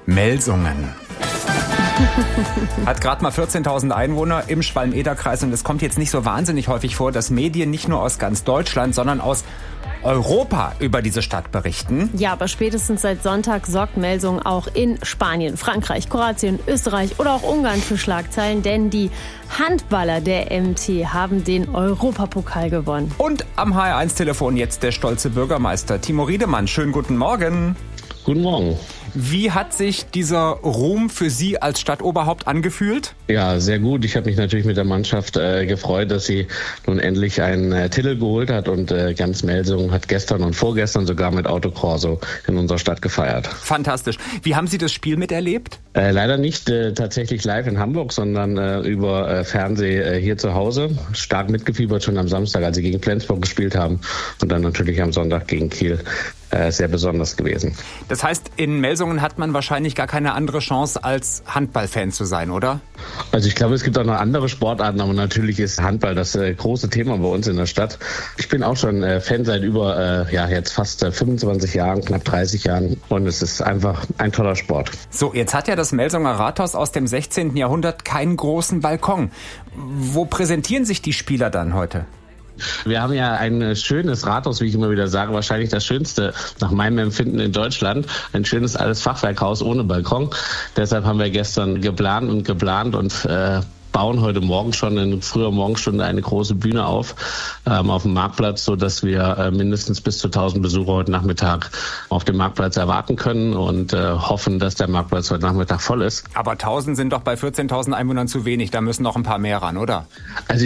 Melsungen. Hat gerade mal 14.000 Einwohner im Schwalm-Eder-Kreis und es kommt jetzt nicht so wahnsinnig häufig vor, dass Medien nicht nur aus ganz Deutschland, sondern aus Europa über diese Stadt berichten. Ja, aber spätestens seit Sonntag sorgt Melsungen auch in Spanien, Frankreich, Kroatien, Österreich oder auch Ungarn für Schlagzeilen, denn die Handballer der MT haben den Europapokal gewonnen. Und am HR1-Telefon jetzt der stolze Bürgermeister Timo Riedemann. Schönen guten Morgen. Guten Morgen. Wie hat sich dieser Ruhm für Sie als Stadtoberhaupt angefühlt? Ja, sehr gut. Ich habe mich natürlich mit der Mannschaft gefreut, dass sie nun endlich einen Titel geholt hat und ganz Melsungen hat gestern und vorgestern sogar mit Autokorso in unserer Stadt gefeiert. Fantastisch. Wie haben Sie das Spiel miterlebt? Leider nicht tatsächlich live in Hamburg, sondern über Fernseh hier zu Hause. Stark mitgefiebert schon am Samstag, als sie gegen Flensburg gespielt haben und dann natürlich am Sonntag gegen Kiel. Sehr besonders gewesen. Das heißt, in Melsungen hat man wahrscheinlich gar keine andere Chance, als Handballfan zu sein, oder? Also ich glaube, es gibt auch noch andere Sportarten, aber natürlich ist Handball das große Thema bei uns in der Stadt. Ich bin auch schon Fan seit über jetzt fast 25 Jahren, knapp 30 Jahren und es ist einfach ein toller Sport. So, jetzt hat ja das Melsunger Rathaus aus dem 16. Jahrhundert keinen großen Balkon. Wo präsentieren sich die Spieler dann heute? Wir haben ja ein schönes Rathaus, wie ich immer wieder sage, wahrscheinlich das schönste nach meinem Empfinden in Deutschland. Ein schönes altes Fachwerkhaus ohne Balkon. Deshalb haben wir gestern geplant und bauen heute Morgen schon in früher Morgenstunde eine große Bühne auf dem Marktplatz, so dass wir mindestens bis zu 1000 Besucher heute Nachmittag auf dem Marktplatz erwarten können und hoffen, dass der Marktplatz heute Nachmittag voll ist. Aber 1000 sind doch bei 14.000 Einwohnern zu wenig, da müssen noch ein paar mehr ran, oder? Also